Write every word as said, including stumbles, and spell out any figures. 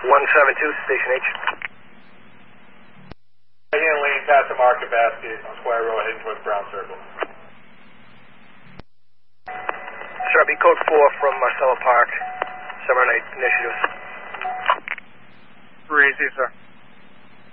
one seven two, Station H. Again, leading past the market basket on Square Road, heading towards Brown Circle. Sharpie, code four from Marcella Park, Summer Night Initiatives. three easy, sir.